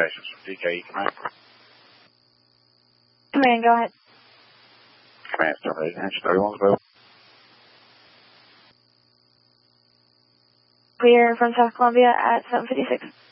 communications from DKE Command. Command, go ahead. Command terminated. Engine 31 is available. Clear from South Columbia at 7:56.